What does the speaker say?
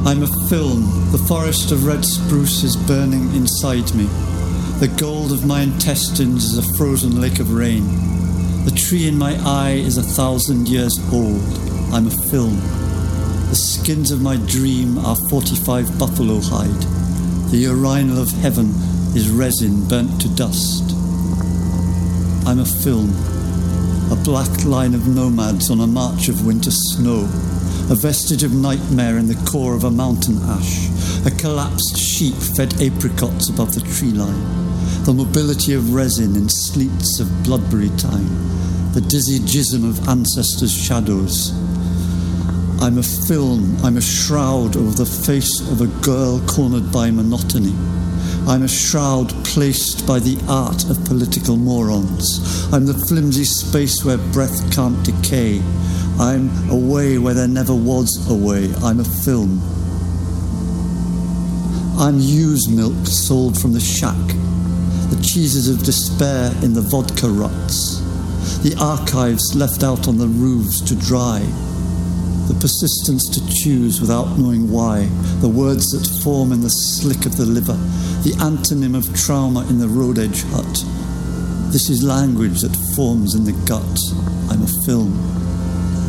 I'm a film. The forest of red spruce is burning inside me. The gold of my intestines is a frozen lake of rain. The tree in my eye is 1,000 years old. I'm a film. The skins of my dream are 45 buffalo hide. The urinal of heaven is resin burnt to dust. I'm a film. A black line of nomads on a march of winter snow. A vestige of nightmare in the core of a mountain ash. A collapsed sheep fed apricots above the tree line. The mobility of resin in sleets of bloodberry time. The dizzy jism of ancestors' shadows. I'm a film. I'm a shroud over the face of a girl cornered by monotony. I'm a shroud placed by the art of political morons. I'm the flimsy space where breath can't decay. I'm a way where there never was a way. I'm a film. I'm ewe's milk sold from the shack. The cheeses of despair in the vodka ruts. The archives left out on the roofs to dry. The persistence to choose without knowing why. The words that form in the slick of the liver. The antonym of trauma in the road edge hut. This is language that forms in the gut. I'm a film.